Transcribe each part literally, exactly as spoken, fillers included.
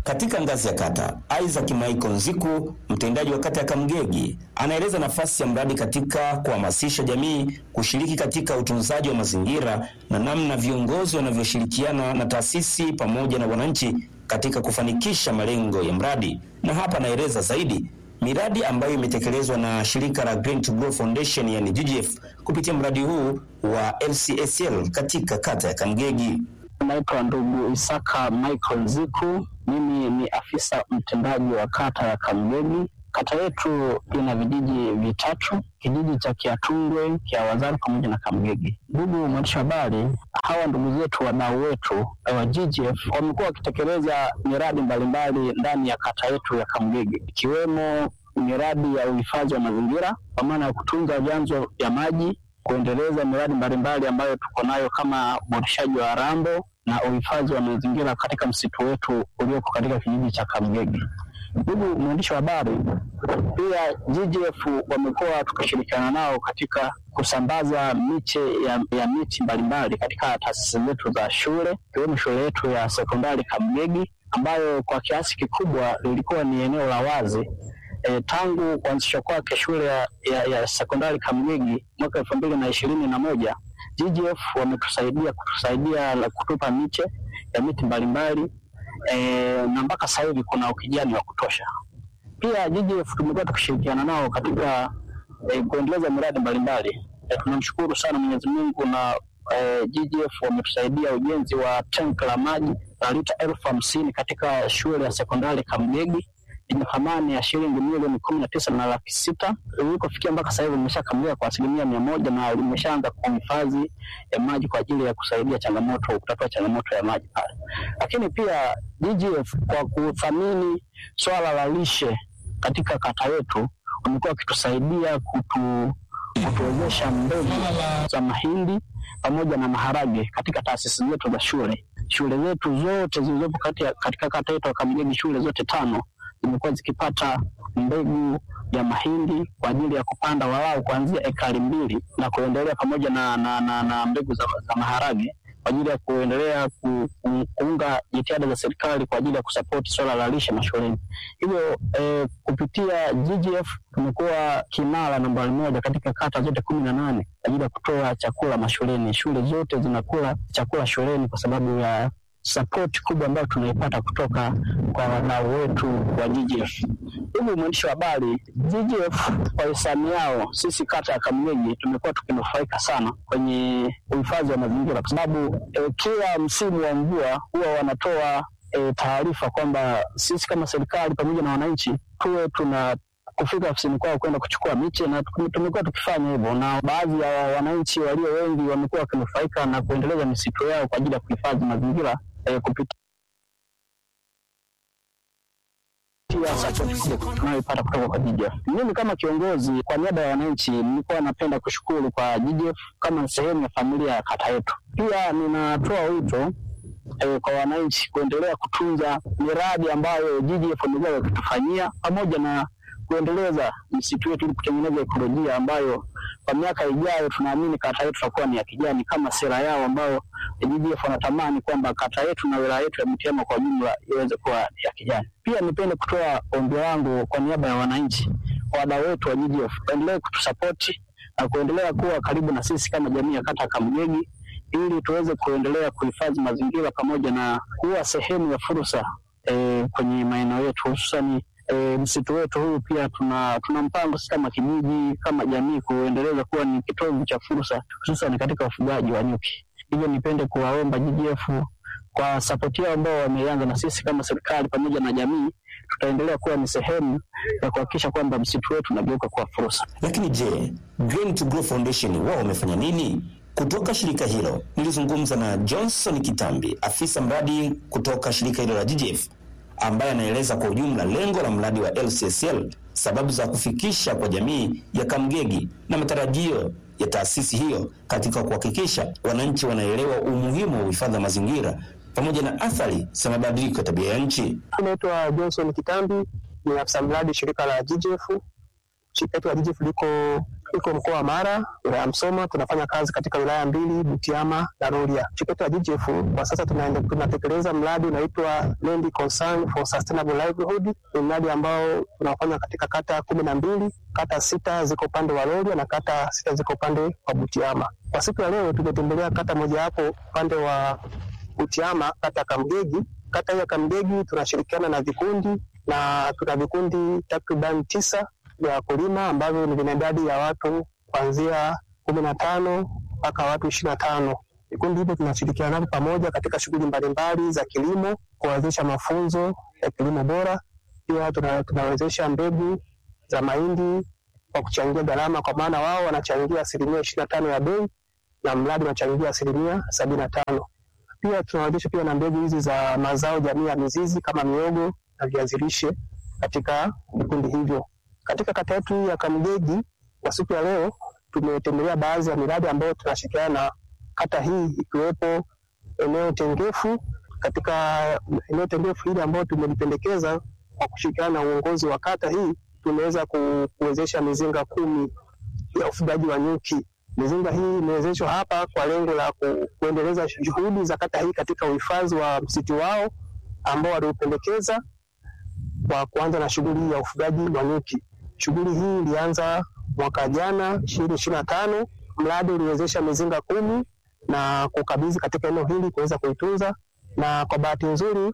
Katika ngazi ya kata, Isaac Michael Nziku, mtendaji wa kata ya Kamgegi, anaeleza nafasi ya mradi katika kuhamasisha jamii kushiriki katika utunzaji wa mazingira na namna viongozi wanavyoshirikiana na taasisi pamoja na wananchi katika kufanikisha malengo ya mradi. Na hapa anaeleza zaidi miradi ambayo imetekelezwa na shirika la Green to Grow Foundation yani G G F kupitia mradi huu wa L C S L katika kata ya Kamgegi. Naitwa ndugu Isaka Michael Nziku, mimi ni afisa mtendaji wa kata ya Kamgegi. Kata yetu ina vijiji vitatu, kijiji cha Kiatungwe, Kiawazari pamoja na Kamgegi. Ndugu mwandishi habari, hawa ndugu zetu wadau wetu wa G G F wamekuwa wakitekeleza miradi mbalimbali ndani ya kata yetu ya Kamgegi, ikiwemo miradi ya uhifadhi wa mazingira kwa maana ya kutunza vyanzo vya maji, kuendeleza miradi mbalimbali ambayo tuko nayo kama uboreshaji wa rambo na uhifadhi wa mazingira katika msitu wetu ulioko katika kijiji cha Kamgegi. Ndugu mwandishi wa habari, pia G G F wamekuwa tukishirikiana nao katika kusambaza miche ya, ya miti mbalimbali katika taasisi zetu za shule, ikiwemo shule yetu ya sekondari Kamgegi ambayo kwa kiasi kikubwa ilikuwa ni eneo la wazi. E, tangu kuanzishwa kwake shule ya, ya, ya sekondari Kamgegi mwaka elfu mbili na ishirini na moja, G G F wametusaidia kutusaidia la kutupa miche ya miti mbalimbali e, na mpaka sasa hivi kuna ukijani wa kutosha. Pia G G F tumekuwa tukishirikiana nao katika e, kuendeleza miradi mbalimbali. E, tunamshukuru sana Mwenyezi Mungu na e, G G F wametusaidia ujenzi wa tanki la maji la lita elfu hamsini katika shule ya sekondari Kamgegi yenye thamani ya shilingi milioni kumi na tisa na laki sita. Ilikofikia mpaka sasa hivi limeshakamilika kwa asilimia mia moja na limeshaanza kuhifadhi ya maji kwa ajili ya kusaidia changamoto, kutatua changamoto ya maji pale. Lakini pia G G F kwa kuthamini swala la lishe katika kata yetu wamekuwa wakitusaidia kutu kutuwezesha mbegu za mahindi pamoja na maharage katika taasisi zetu za shule. Shule zetu zote zilizopo katika kata yetu ya Kamgegi, shule zote tano zimekuwa zikipata mbegu ya mahindi kwa ajili ya kupanda walau kuanzia ekari mbili na kuendelea, pamoja na, na, na, na mbegu za, za maharage kwa ajili ya kuendelea ku, ku, kuunga jitihada za serikali kwa ajili ya kusapoti swala la lishe mashuleni. Hivyo eh, kupitia G G F tumekuwa kinara nambari moja katika kata zote kumi na nane kwa ajili ya kutoa chakula mashuleni. Shule zote zinakula chakula shuleni kwa sababu ya support kubwa ambayo tunaipata kutoka kwa wadau wetu wa G G F. Hivi mwandishi wa habari, G G F kwa hisani yao sisi kata ya Kamgegi tumekuwa tukinufaika sana kwenye uhifadhi wa mazingira kwa sababu e, kila msimu wa mvua huwa wanatoa e, taarifa kwamba sisi kama serikali pamoja na wananchi tuwe tuna kufika ofisini kwao kwenda kuchukua miche, na tumekuwa tukifanya hivyo, na baadhi ya wananchi walio wengi wamekuwa wakinufaika na kuendeleza misitu yao kwa ajili ya kuhifadhi mazingira eh, kupitia tunayoipata kutoka kwa G G F. Mimi kama kiongozi kwa niaba ya wananchi nilikuwa napenda kushukuru kwa G G F kama sehemu ya familia ya kata yetu. Pia ninatoa wito eh, kwa wananchi kuendelea kutunza miradi ambayo G G F imekuwa ikitufanyia pamoja na kuendeleza msitu wetu ili kutengeneza ekolojia ambayo kwa miaka ijayo tunaamini kata yetu itakuwa ni ya kijani kama sera yao ambayo G G F wanatamani kwamba kata yetu na wilaya yetu ya Butiama kwa jumla iweze kuwa ya kijani. Pia nipende kutoa ombi langu kwa niaba ya wananchi, kwa wadau wetu wa G G F, endelee kutusapoti na kuendelea kuwa karibu na sisi kama jamii ya kata ya Kamgegi ili tuweze kuendelea kuhifadhi mazingira pamoja na kuwa sehemu ya fursa e, kwenye maeneo yetu, hususan E, msitu wetu huu. Pia tuna tuna mpango kama kijiji kama jamii kuendeleza kuwa ni kitovu cha fursa hususan katika ufugaji wa nyuki. Hivyo nipende kuwaomba G G F kwa support yao ambao wameanza na sisi kama serikali pamoja na jamii, tutaendelea kuwa ni sehemu ya kuhakikisha kwamba msitu wetu unageuka kuwa fursa. Lakini je, Green to Grow Foundation wao wamefanya nini? Kutoka shirika hilo nilizungumza na Johnson Kitambi, afisa mradi kutoka shirika hilo la G G F, ambaye anaeleza kwa ujumla lengo la mradi wa L C S L, sababu za kufikisha kwa jamii ya Kamgegi na matarajio ya taasisi hiyo katika kuhakikisha wananchi wanaelewa umuhimu wa uhifadhi wa mazingira pamoja na athari za mabadiliko ya tabia ya nchi. Naitwa Johnson Kitambi, ni afisa mradi shirika la G G F. Shirika la G G F liko iko mkoa wa Mara, wilaya Msoma. Tunafanya kazi katika wilaya mbili, Butiama na Rorya. Chuo chetu ya G G F kwa sasa tunaendelea tunatekeleza mradi unaitwa Land Concern for Sustainable Livelihood. Ni mradi ambao tunafanya katika kata kumi na mbili, kata sita ziko upande wa Rorya na kata sita ziko upande wa Butiama. Kwa siku ya leo tumetembelea kata moja hapo upande wa Butiama, kata Kamgegi. Kata ya Kamgegi tunashirikiana na vikundi na tuna vikundi takriban tisa vya wakulima ambavyo ni vina idadi ya watu kuanzia kumi na tano mpaka watu ishirini na tano. Vikundi hivyo tunashirikiana nao pamoja katika shughuli mbalimbali za kilimo, kuwezesha mafunzo ya kilimo bora. Pia tuna, tunawezesha mbegu za mahindi kwa kuchangia gharama, kwa maana wao wanachangia asilimia ishirini na tano ya bei na mradi unachangia asilimia sabini na tano. Pia tunawezesha pia na mbegu hizi za mazao jamii ya mizizi kama miogo na viazi lishe katika vikundi hivyo. Katika kata yetu ya Kamgegi kwa siku ya leo tumetembelea baadhi ya miradi ambayo tunashirikiana na kata hii, ikiwepo eneo tengefu. Katika eneo tengefu hili ambayo tumelipendekeza kwa kushirikiana na uongozi wa kata hii, tumeweza kuwezesha mizinga kumi ya ufugaji wa nyuki. Mizinga hii imewezeshwa hapa kwa lengo la ku, kuendeleza juhudi za kata hii katika uhifadhi wa msitu wao ambao waliupendekeza kwa kuanza na shughuli ya ufugaji wa nyuki. Shughuli hii ilianza mwaka jana ishirini ishirini na tano. Mradi uliwezesha mizinga kumi na kukabidhi katika eneo hili kuweza kuitunza, na kwa bahati nzuri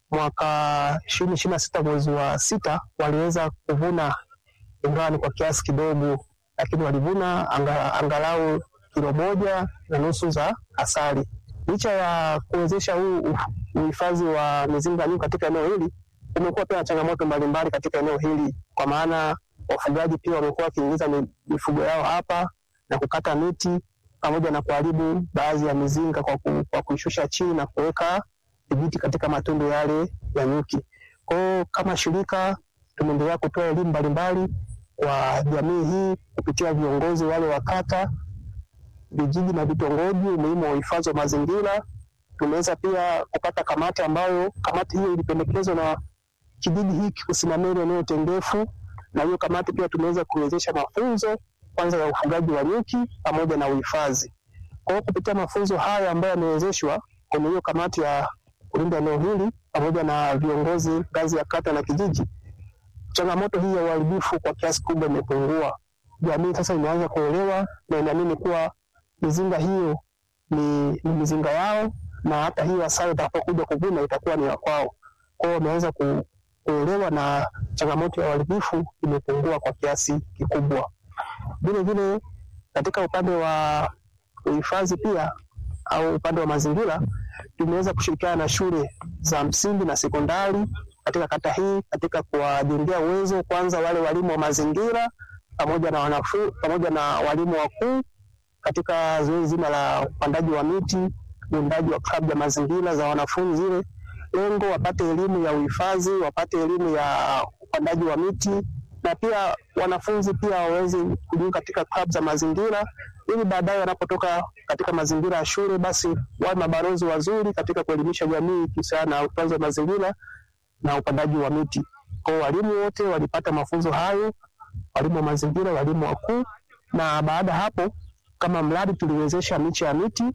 mwaka ishirini ishirini na sita mwezi wa sita waliweza kuvuna, ingawa ni kwa kiasi kidogo, lakini walivuna anga, angalau kilo moja na nusu za asali. Licha ya kuwezesha huu uhifadhi wa mizinga nyuki katika eneo hili, kumekuwa pia na changamoto mbalimbali katika eneo hili, kwa maana wafugaji pia wamekuwa wakiingiza mifugo yao hapa na kukata miti pamoja na kuharibu baadhi ya mizinga kwa, ku, kwa kuishusha chini na kuweka vijiti katika matundu yale ya nyuki. Kwa hiyo kama shirika tumeendelea kutoa elimu mbalimbali kwa jamii hii kupitia viongozi wale wa kata, vijiji na vitongoji, umuhimu wa uhifadhi wa mazingira. Tumeweza pia kupata kamati ambayo kamati hiyo ilipendekezwa na kijiji hiki kusimamia eneo tengefu, na hiyo kamati pia tumeweza kuwezesha mafunzo kwanza ya ufugaji wa nyuki pamoja na uhifadhi. Kwa hiyo kupitia mafunzo haya ambayo yamewezeshwa kwenye hiyo kamati ya kulinda eneo hili pamoja na viongozi ngazi ya kata na kijiji, changamoto hii ya uharibifu kwa kiasi kubwa imepungua. Jamii sasa imeanza kuelewa na inaamini kuwa mizinga hiyo ni, ni mizinga yao, na hata hiyo asali itakapokuja kuvuna itakuwa ni ya kwao. Kwa hiyo wameanza ku, kuelewa na changamoto ya uharibifu imepungua kwa kiasi kikubwa. Vile vile katika upande wa uhifadhi pia au upande wa mazingira, tumeweza kushirikiana na shule za msingi na sekondari katika kata hii katika kuwajengea uwezo kwanza wale walimu wa mazingira pamoja na wanafunzi pamoja na walimu wakuu katika zoezi zima la upandaji wa miti, uundaji wa klabu ya mazingira za wanafunzi zile, lengo wapate elimu ya uhifadhi, wapate elimu ya upandaji wa miti, na pia wanafunzi pia waweze kujiunga katika klabu za mazingira, ili baadaye wanapotoka katika mazingira ya shule basi wawe mabalozi wazuri katika kuelimisha jamii kuhusiana na utunzaji wa mazingira na upandaji wa miti. Kwa walimu wote walipata mafunzo hayo, walimu wa mazingira, walimu wakuu, na baada hapo kama mradi tuliwezesha miche ya miti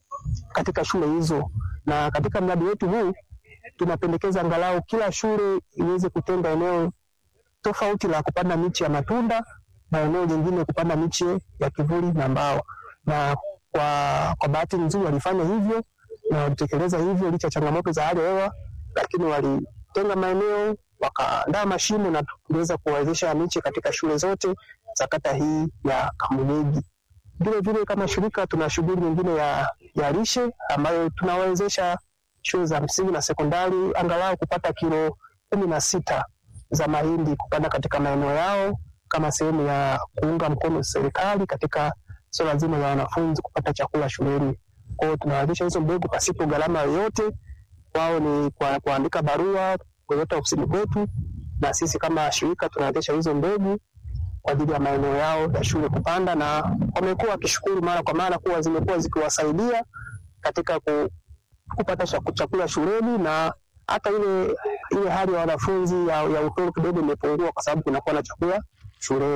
katika shule hizo. Na katika mradi wetu huu tunapendekeza angalau kila shule iweze kutenga eneo tofauti la kupanda miche ya matunda na eneo lingine kupanda miche ya kivuli na mbao. Na kwa kwa bahati nzuri walifanya hivyo na walitekeleza hivyo licha changamoto za hali ya hewa, lakini walitenga maeneo, wakaandaa mashimo na tuliweza kuwezesha miche katika shule zote za kata hii ya Kamgegi. Vile vile kama shirika tuna shughuli nyingine ya ya lishe ambayo tunawezesha shule za msingi na sekondari angalau kupata kilo kumi na sita za mahindi kupanda katika maeneo yao kama sehemu ya kuunga mkono serikali katika swala zima la wanafunzi kupata chakula shuleni. Kwa hiyo tunawezesha hizo mbegu pasipo gharama yoyote. Wao ni kwa kuandika barua kuleta ofisini kwetu, na sisi kama shirika tunawezesha hizo mbegu kwa ajili ya maeneo yao ya shule kupanda, na wamekuwa wakishukuru mara kwa mara kuwa zimekuwa zikiwasaidia katika ku, kupata chakula shuleni, na hata ile ile hali ya wanafunzi ya, ya utoro kidogo imepungua kwa sababu kunakuwa na chakula shuleni.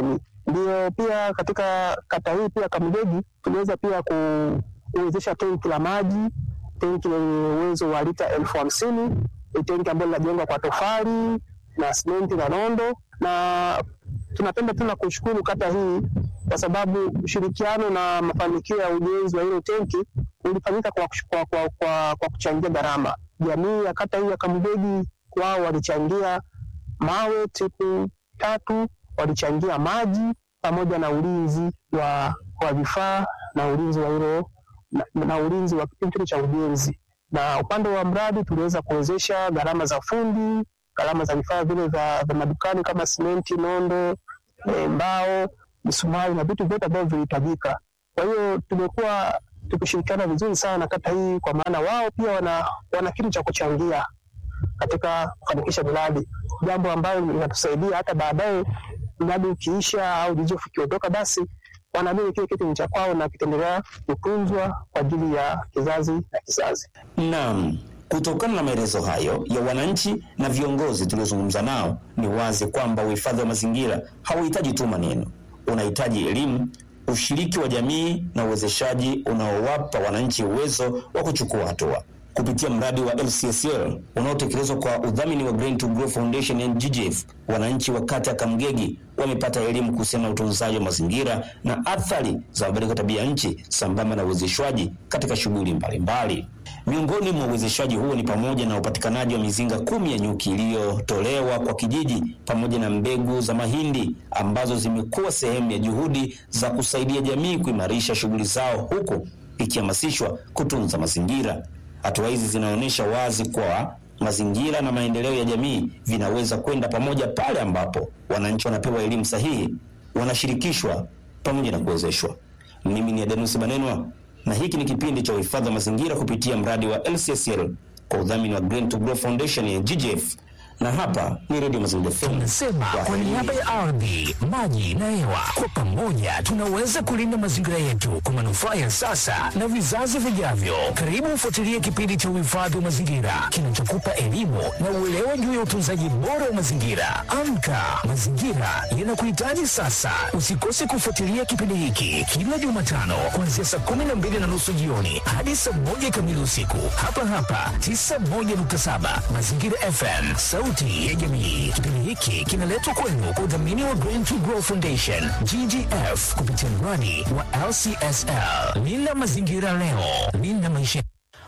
Ndio pia katika kata hii pia Kamgegi tuliweza pia kuwezesha tenki la maji, tenki lenye uwezo wa lita elfu hamsini. Ni tenki ambalo linajengwa kwa tofali na simenti na nondo, na tunapenda tena kushukuru kata hii kwa sababu ushirikiano na mafanikio ya ujenzi wa hilo tenki ulifanyika kwa, kwa, kwa, kwa, kwa kuchangia gharama. Jamii ya kata hii ya Kamgegi wao walichangia mawe tipu tatu, walichangia maji pamoja na ulinzi wa wa vifaa na ulinzi wa hilo na, na ulinzi wa kipindi cha ujenzi. Na upande wa mradi tuliweza kuwezesha gharama za fundi, gharama za vifaa vile vya madukani kama simenti, nondo, e, mbao, misumari na vitu vyote ambavyo vilihitajika. Kwa hiyo tumekuwa tukishirikiana vizuri sana na kata hii, kwa maana wao pia wana, wana kitu cha kuchangia katika kufanikisha miradi, jambo ambalo linatusaidia hata baadaye mradi ukiisha au dijio fikiondoka, basi wanaamini kile kitu ni cha kwao na kitaendelea kutunzwa kwa ajili ya kizazi na kizazi. Naam, kutokana na maelezo hayo ya wananchi na viongozi tuliozungumza nao, ni wazi kwamba uhifadhi wa mazingira hauhitaji tu maneno, unahitaji elimu, ushiriki wa jamii na uwezeshaji unaowapa wananchi uwezo wa kuchukua hatua. Kupitia mradi wa L C S L unaotekelezwa kwa udhamini wa Green to Grow Foundation and G G F, wananchi wa kata ya Kamgegi wamepata elimu kuhusiana na utunzaji wa mazingira na athari za mabadiliko ya tabia nchi, sambamba na uwezeshwaji katika shughuli mbalimbali. Miongoni mwa uwezeshwaji huo ni pamoja na upatikanaji wa mizinga kumi ya nyuki iliyotolewa kwa kijiji pamoja na mbegu za mahindi ambazo zimekuwa sehemu ya juhudi za kusaidia jamii kuimarisha shughuli zao, huku ikihamasishwa kutunza mazingira. Hatua hizi zinaonyesha wazi kwa mazingira na maendeleo ya jamii vinaweza kwenda pamoja pale ambapo wananchi wanapewa elimu sahihi, wanashirikishwa pamoja na kuwezeshwa. Mimi ni Adenusi Banenwa na hiki ni kipindi cha uhifadhi wa mazingira kupitia mradi wa L C S L kwa udhamini wa Green to Grow Foundation ya G G F. Na hapa ni Radio Mazingira F M. Tunasema kwa niaba ya ardhi, maji na hewa, kwa pamoja tunaweza kulinda mazingira yetu kwa manufaa ya sasa na vizazi vijavyo. Karibu ufuatilie kipindi cha uhifadhi wa mazingira kinachokupa elimu na uelewa juu ya utunzaji bora wa mazingira. Amka, mazingira yanakuhitaji sasa. Usikose kufuatilia kipindi hiki kila Jumatano kuanzia saa kumi na mbili na nusu jioni hadi saa moja kamili usiku, hapa hapa tisa moja nukta saba Mazingira F M, sauti ya jamii. Kipindi hiki kinaletwa kwenu kwa udhamini wa Green to Grow Foundation G G F kupitia mradi wa L C S L. Linda mazingira leo, linda maisha.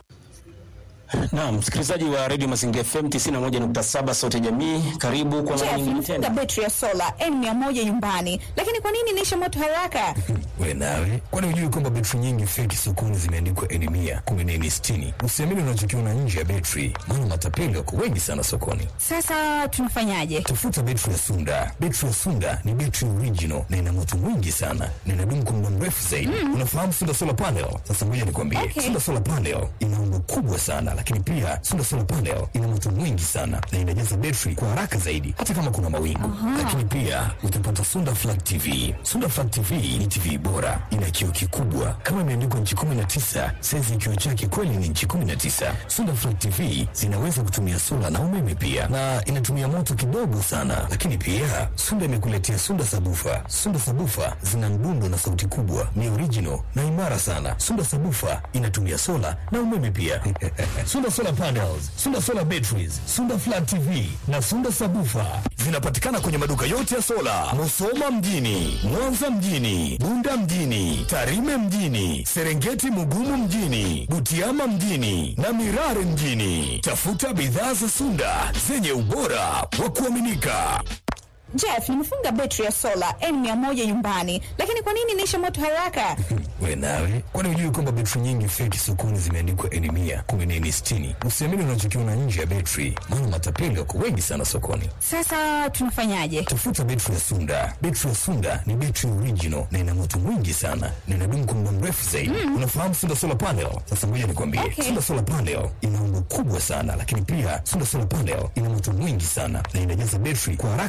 Na msikilizaji wa Radio Mazingira F M tisini na moja nukta saba sauti ya jamii, karibu kwa mara nyingine tena. Betri ya sola N mia moja nyumbani, lakini kwa nini inaisha moto haraka? Wewe nawe, kwani hujui kwamba betri nyingi fake sokoni zimeandikwa N mia kumi na nne sitini? Usiamini unachokiona nje ya betri, maana matapeli wako wengi sana sokoni. Sasa tunafanyaje? Tafuta betri ya Sunda. Betri ya Sunda ni betri original na ina moto mwingi sana na inadumu kwa muda mrefu zaidi. Mm. Unafahamu Sunda Solar Panel? Sasa ngoja nikwambie. Okay. Sunda Solar Panel ina umbo kubwa sana, lakini pia Sunda Solar Panel ina moto mwingi sana na inajaza betri kwa haraka zaidi hata kama kuna mawingu. Uh-huh. Lakini pia utapata Sunda Flat T V. Sunda Flat T V ni T V bora, ina kioo kikubwa kama imeandikwa inchi kumi na tisa, size kioo chake kweli ni inchi kumi na tisa. Sunda Flat T V zinaweza kutumia sola na umeme pia, na inatumia moto kidogo sana. Lakini pia Sunda imekuletea Sunda Sabufa. Sunda Sabufa zina mdundo na sauti kubwa, ni original na imara sana. Sunda Sabufa inatumia sola na umeme pia. Sunda Solar Panels, Sunda Solar Batteries, Sunda Flat T V na Sunda Sabufa zinapatikana kwenye maduka yote ya sola, Musoma mjini, Mwanza mjini, Bunda mjini, Tarime mjini, Serengeti Mugumu mjini, Butiama mjini na Mirare mjini. Tafuta bidhaa za Sunda zenye ubora wa kuaminika. Jeff, nimefunga betri ya sola N mia moja nyumbani, lakini kwa nini inaisha moto haraka? Wewe nawe, kwani hujui kwamba betri nyingi fake sokoni zimeandikwa N mia kumi na nne sitini? Usiamini unachokiona nje ya betri, maana matapeli wako wengi sana sokoni. Sasa tunafanyaje? Tafuta betri ya Sunda. Betri ya Sunda ni betri original na ina moto mwingi sana na inadumu kwa muda mrefu zaidi. Mm. Unafahamu Sunda Solar Panel? Sasa ngoja nikwambie. Okay. Sunda Solar Panel ina umbo kubwa sana, lakini pia Sunda Solar Panel ina moto mwingi sana na inajaza betri kwa haraka zaidi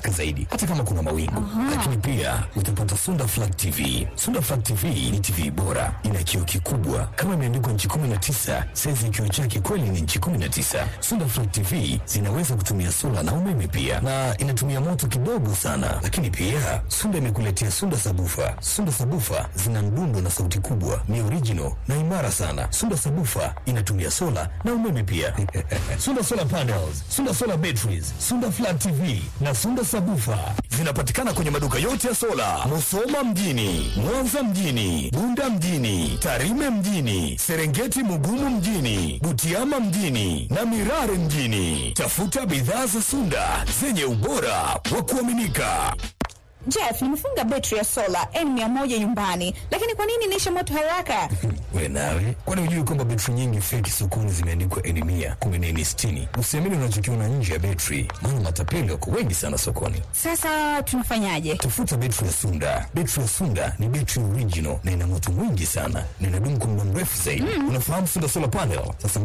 hata kama kuna mawingu. Lakini pia utapata Sunda Flat T V. Sunda Flat T V ni T V bora, ina kioo kikubwa kama imeandikwa nchi kumi na tisa. Saizi ya kioo chake kweli ni nchi kumi na tisa. Sunda Flat T V zinaweza kutumia sola na umeme pia, na inatumia moto kidogo sana. Lakini pia Sunda imekuletea Sunda Sabufa. Sunda Sabufa zina mdundo na sauti kubwa, ni original na imara sana. Sunda Sabufa inatumia sola na umeme pia. Sunda Solar Panels, Sunda Solar Batteries, Sunda Flat T V na Sunda Sabufa zinapatikana kwenye maduka yote ya sola, Musoma mjini, Mwanza mjini, Bunda mjini, Tarime mjini, Serengeti Mugumu mjini, Butiama mjini na Mirare mjini. Tafuta bidhaa za Sunda zenye ubora wa kuaminika. Jeff, nimefunga betri ya sola N mia moja nyumbani, lakini kwa nini inaisha moto haraka? We nawe, kwani hujui kwamba betri nyingi feki sokoni zimeandikwa N mia kumi na nne sitini? Usiamini unachokiona nje ya betri, maana matapeli wako wengi sana sokoni. Sasa tunafanyaje? Tafuta betri ya Sunda. Betri ya Sunda ni betri original na ina moto mwingi sana na inadumu kwa muda mrefu zaidi. Mm. Unafahamu Sunda Solar Panel? Sasa